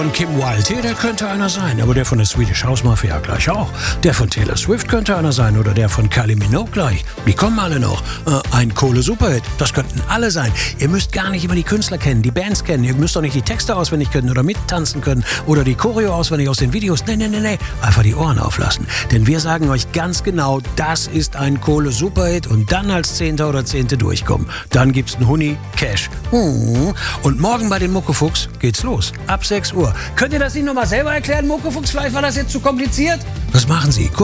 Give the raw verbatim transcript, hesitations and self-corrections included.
Von Kim Wilde, der könnte einer sein, aber der von der Swedish House Mafia gleich auch. Der von Taylor Swift könnte einer sein oder der von Kylie Minogue gleich. Die kommen alle noch. Äh, ein Kohle-Superhit, das könnten alle sein. Ihr müsst gar nicht immer die Künstler kennen, die Bands kennen. Ihr müsst doch nicht die Texte auswendig können oder mittanzen können oder die Choreo auswendig aus den Videos. Nee, nee, nee, nee. Einfach die Ohren auflassen. Denn wir sagen euch ganz genau, das ist ein Kohle-Superhit und dann als Zehnter oder Zehnte durchkommen. Dann gibt's einen Huni, Cash. Und morgen bei den Muckefuchs geht's los. Ab sechs Uhr. Könnt ihr das nicht nochmal selber erklären, Muckefuchs? Vielleicht war das jetzt zu kompliziert? Was machen Sie?